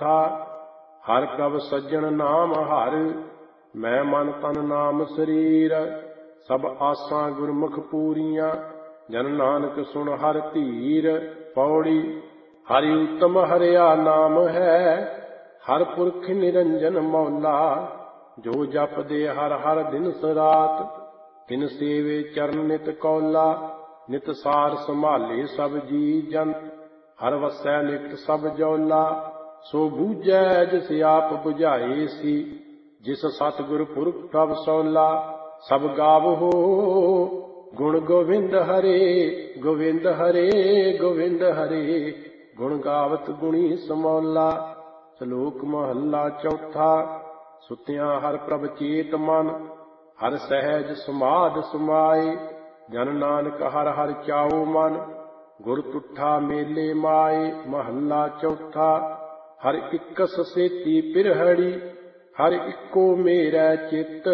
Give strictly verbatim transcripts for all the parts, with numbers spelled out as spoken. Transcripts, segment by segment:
चौथा। हर प्रभ सज्जन नाम हर, मैं मन तन नाम शरीर। सब आसां गुरमुख पूरियां, जन नानक सुन हर धीर। पौड़ी। हरि उत्तम हरिया नाम है, हर पुरख निरंजन मौला। जो जप दे हर हर दिन सरात, तिन सेवे चरण नित कौला। नित सार संभाले सब जी जंत, हर वसै नित सब जौला। सो बूझै जिस आप बुझाए सी, जिस सतगुर पुरख प्रभ सौला। सब गावहो गुण गोविंद हरे, गोविंद हरे गोविंद हरे। गुण गावत गुणी समौला। ਸ਼ਲੋਕ ਮਹੱਲਾ ਚੌਥਾ। ਸੁਤਿਆਂ ਹਰ ਪ੍ਰਭ ਚੇਤ ਮਨ, ਹਰ ਸਹਿਜ ਸਮਾਧ ਸਮਾਏ। ਜਨ ਨਾਨਕ ਹਰ ਹਰ ਚਾਉ ਮਨ, ਗੁਰ ਤੁਠਾ ਮੇਲੇ ਮਾਏ। ਮਹੱਲਾ ਚੌਥਾ। ਹਰ ਇਕਸ ਸੇਤੀ ਪਿਰਹੜੀ, ਹਰ ਇੱਕੋ ਮੇਰਾ ਚਿੱਤ।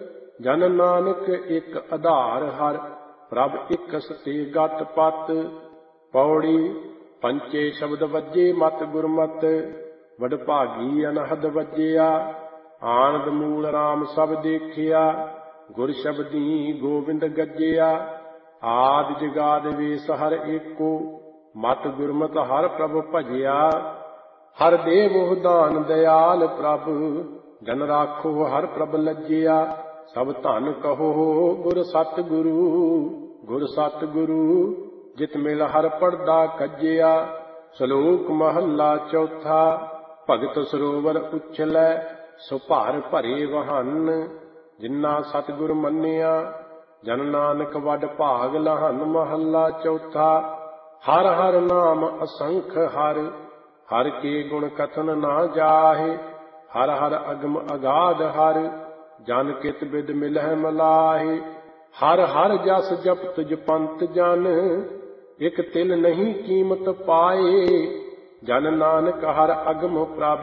ਜਨ ਨਾਨਕ ਇੱਕ ਆਧਾਰ ਹਰ, ਪ੍ਰਭ ਇਕਸ ਤੇ ਗਤ ਪਤ। ਪੌੜੀ। ਪੰਚੇ ਸ਼ਬਦ ਵੱਜੇ ਮਤ ਗੁਰਮਤ, ਵਡਭਾਗੀ ਅਨਹਦ ਵੱਜਿਆ। ਆਨੰਦ ਮੂਲ ਰਾਮ ਸਭ ਦੇਖਿਆ, ਗੁਰ ਸ਼ਬਦੀ ਗੋਬਿੰਦ ਗੱਜਿਆ। ਆਦਿ ਜਗਾਦਿ ਵੇਸ ਹਰ ਏਕੋ, ਮਤ ਗੁਰਮਤਿ ਹਰ ਪ੍ਰਭ ਭਜਿਆ। ਹਰ ਦੇਵ ਦਾਨ ਦਿਆਲ ਪ੍ਰਭ, ਜਨ ਰਾਖੋ ਹਰ ਪ੍ਰਭ ਲੱਜਿਆ। ਸਭ ਧਨ ਕਹੋ ਗੁਰ ਸਤਿਗੁਰੂ, ਗੁਰ ਸਤਿਗੁਰੂ। ਜਿਤ ਮਿਲ ਹਰ ਪੜਦਾ ਕੱਜਿਆ। ਸ਼ਲੋਕ ਮਹੱਲਾ ਚੌਥਾ। ਭਗਤ ਸਰੋਵਰ ਉਛਲੈ, ਸੋ ਭਰ ਭਰੇ ਵਹਨ। ਜਿਨ੍ਹਾਂ ਸਤਿਗੁਰ ਮੰਨਿਆ, ਜਨ ਨਾਨਕ ਵੱਡ ਭਾਗ ਲਹਨ। ਮਹੱਲਾ ਚੌਥਾ। ਹਰ ਹਰ ਨਾਮ ਅਸੰਖ ਹਰ, ਹਰ ਕੇ ਗੁਣ ਕਥਨ ਨਾ ਜਾਹੇ। ਹਰ ਹਰ ਅਗਮ ਅਗਾਧ ਹਰ, ਜਨ ਕਿਤ ਬਿਦ ਮਿਲਹਿ ਮਲਾਹੇ। ਹਰ ਹਰ ਜਸ ਜਪਤ ਜਪੰਤ ਜਨ, ਇਕ ਤਿਲ ਨਹੀਂ ਕੀਮਤ ਪਾਏ। ਜਨ ਨਾਨਕ ਹਰ ਅਗਮ ਪ੍ਰਭ,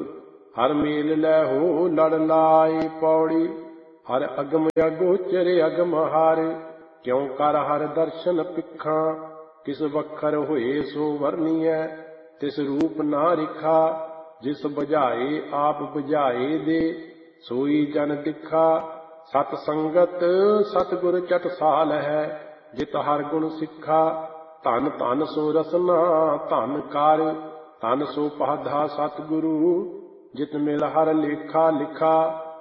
ਹਰ ਮੇਲ ਲੈ ਹੋ ਲੜ ਲਾਏ। ਪੌੜੀ। ਹਰ ਅਗਮ ਅਗੋਚਰ ਅਗਮ ਹਰ, ਕਿਉ ਕਰ ਹਰ ਦਰਸ਼ਨ ਪਿੱਖਾਂ। ਕਿਸ ਵਖਰ ਹੋਏ ਸੋ ਵਰਨੀਐ, ਤਿਸ ਰੂਪ ਨਾ ਰਿਖਾ। ਜਿਸ ਬੁਝਾਏ ਆਪ ਬੁਝਾਏ ਦੇ, ਸੋਈ ਜਨ ਦਿਖਾ। ਸਤ ਸੰਗਤ ਸਤਿਗੁਰ ਚਟਸਾਲ ਹੈ, ਜਿਤ ਹਰ ਗੁਣ ਸਿੱਖਾ। ਧਨ ਧਨ ਸੋ ਰਸਨਾ ਧਨ ਕਰ, ਧਨ ਸੋ ਪਾਧਾ ਸਤਿਗੁਰੂ। ਜਿਤ ਮਿਲ ਹਰ ਲੇਖਾ ਲਿਖਾ।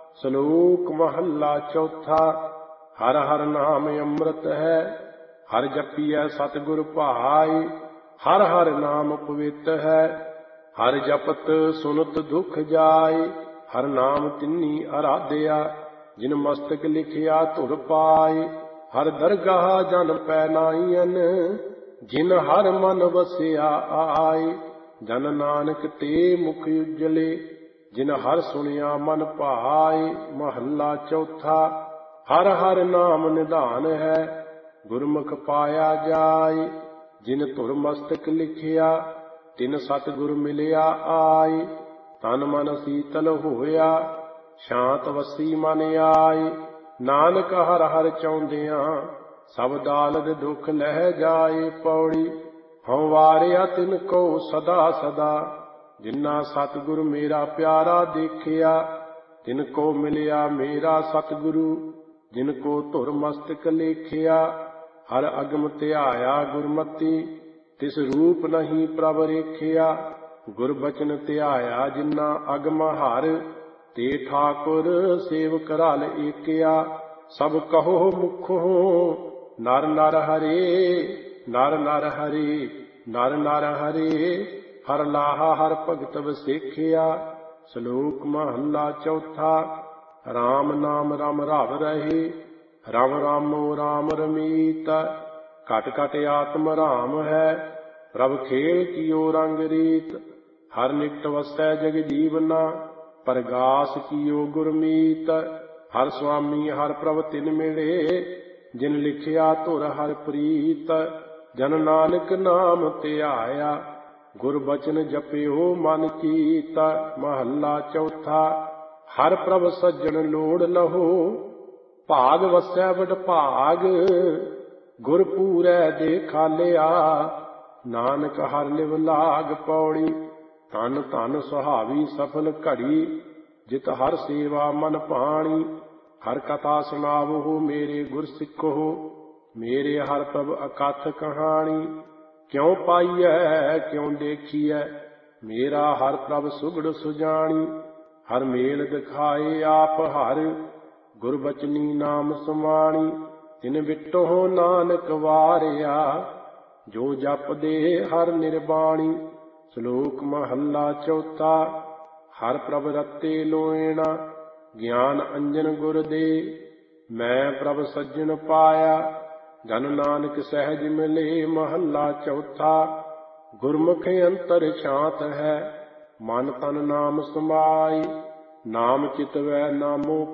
ਸ਼ਲੋਕ ਮਹੱਲਾ ਚੌਥਾ। ਹਰ ਹਰ ਨਾਮ ਅੰਮ੍ਰਿਤ ਹੈ, ਹਰ ਜਪੀਐ ਸਤਿਗੁਰ ਭਾਈ। ਹਰ ਹਰ ਨਾਮ ਪਵਿੱਤ ਹੈ, ਹਰ ਜਪਤ ਸੁਨਤ ਦੁਖ ਜਾਏ। ਹਰ ਨਾਮ ਤਿੰਨੀ ਅਰਾਧਿਆ, ਜਿਨ ਮਸਤਕ ਲਿਖਿਆ ਧੁਰ ਪਾਏ। ਹਰ ਦਰਗਾਹ ਜਨ ਪੈ ਨਾਈਐਨ, ਜਿਨ ਹਰ ਮਨ ਵਸਿਆ ਆਏ। ਜਨ ਨਾਨਕ ਤੇ ਮੁਖ ਉਜਲੇ, ਜਿਨ ਹਰ ਸੁਣਿਆ ਮਨ ਭਾਏ। ਮਹੱਲਾ ਚੌਥਾ। ਹਰ ਹਰ ਨਾਮ ਨਿਧਾਨ ਹੈ, ਗੁਰਮੁਖ ਪਾਇਆ ਜਾਏ। ਜਿਨ ਧੁਰ ਮਸਤਕ ਲਿਖਿਆ, ਤਿਨ ਸਤਿਗੁਰ ਮਿਲਿਆ ਆਏ। ਤਨ ਮਨ ਸੀਤਲ ਹੋਇਆ, ਸ਼ਾਂਤ ਵਸੀ ਮਨ ਆਏ। ਨਾਨਕ ਹਰ ਹਰ ਚਾਹੁੰਦਿਆਂ, ਸਭ ਦਾਲਦ ਦੁਖ ਲਹਿ ਜਾਏ। ਪੌੜੀ। ਹਉ ਵਾਰਿਆ ਤਿਨ ਕੋ ਸਦਾ ਸਦਾ, ਜਿਨ੍ਹਾਂ ਸਤਿਗੁਰ ਮੇਰਾ ਪਿਆਰਾ ਦੇਖਿਆ। ਤਿਨ ਕੋ ਮਿਲਿਆ ਮੇਰਾ ਸਤਿਗੁਰੂ, ਜਿਨ ਕੋ ਧੁਰ ਮਸਤਕ ਲੇਖਿਆ। ਹਰ ਅਗਮ ਧਿਆਇਆ ਗੁਰਮਤੀ, ਤਿਸ ਰੂਪ ਨਹੀਂ ਪ੍ਰਭ ਰੇਖਿਆ। ਗੁਰ ਬਚਨ ਧਿਆਇਆ ਜਿਨ੍ਹਾਂ ਅਗਮ ਹਰ, ਤੇ ਠਾਕੁਰ ਸੇਵਕ ਰਲ ਏਕਿਆ। ਸਭ ਕਹੋ ਮੁਖੋਂ ਨਰ ਨਰ ਹਰੇ, ਨਰ ਨਰ ਹਰੇ, ਨਰ ਨਰ ਹਰੇ। ਹਰ ਲਾਹਾ ਹਰ ਭਗਤ ਵਸੇਖਿਆ। ਸ਼ਲੋਕ ਮਹੱਲਾ ਚੌਥਾ। ਰਾਮ ਨਾਮ ਰਮ ਰਵ ਰਹੇ, ਰਮ ਰਾਮੋ ਰਾਮ ਰਮੀਤ। ਘਟ ਘਟ ਆਤਮ ਰਾਮ ਹੈ, ਪ੍ਰਭ ਖੇਲ ਕੀਓ ਰੰਗ ਰੀਤ। ਹਰ ਨਿਕਟ ਵਸੈ ਜਗ ਜੀਵਨਾ, ਪਰਗਾਸ ਕੀਓ ਗੁਰਮੀਤ। ਹਰ ਸੁਆਮੀ ਹਰ ਪ੍ਰਭ ਤਿਨ ਮਿਲੇ, ਜਿਨ ਲਿਖਿਆ ਧੁਰ ਹਰ ਪ੍ਰੀਤ। ਜਨ ਨਾਨਕ ਨਾਮ ਧਿਆਇਆ, ਗੁਰ ਬਚਨ ਜਪਿਓ ਮਨ ਚੀਤ। ਮਹੱਲਾ ਚੌਥਾ। ਹਰ ਪ੍ਰਭ ਸੱਜਣ ਲੋੜ ਲਹੋ, ਭਾਗ ਵਸੈ ਵਡ ਭਾਗ। ਗੁਰ ਪੂਰੈ ਦੇ ਖਾਲਿਆ, ਨਾਨਕ ਹਰ ਲਿਵ ਲਾਗ। ਪੌੜੀ। ਧਨ ਧਨ ਸੁਹਾਵੀ ਸਫਲ ਘੜੀ, ਜਿਤ ਹਰ ਸੇਵਾ ਮਨ ਭਾਣੀ। ਹਰ ਕਥਾ ਸੁਣਾਵੋ ਮੇਰੇ ਗੁਰ ਸਿੱਖੋ, ਮੇਰੇ ਹਰ ਪ੍ਰਭ ਅਕਥ ਕਹਾਣੀ। ਕਿਉ ਪਾਈਐ ਕਿਉ ਦੇਖੀਐ, ਮੇਰਾ ਹਰ ਪ੍ਰਭ ਸੁਗੜ ਸੁਜਾਣੀ। ਹਰ ਮੇਲ ਦਿਖਾਏ ਆਪ ਹਰ, ਗੁਰ ਬਚਨੀ ਨਾਮ ਸਮਾਣੀ। ਤਿਨ ਵਿਟੋ ਨਾਨਕ ਵਾਰਿਆ, ਜੋ ਜਪਦੇ ਹਰ ਨਿਰਬਾਣੀ। ਸ਼ਲੋਕ ਮਹੱਲਾ ਚੌਥਾ। ਹਰ ਪ੍ਰਭ ਰਤੇ ਲੋਇਣਾ, ਗਿਆਨ ਅੰਜਨ ਗੁਰ ਦੇ। ਮੈਂ ਪ੍ਰਭ ਸੱਜਣ ਪਾਇਆ, ਜਨ ਨਾਨਕ ਸਹਿਜ ਮਿਲੇ। ਮਹੱਲਾ ਚੌਥਾ। ਗੁਰਮੁਖ ਅੰਤਰ ਸ਼ਾਂਤ ਹੈ, ਮਨ ਤਨ ਨਾਮ ਸਮਾਈ। ਨਾਮ ਚਿਤਵੈ ਨਾਮੋ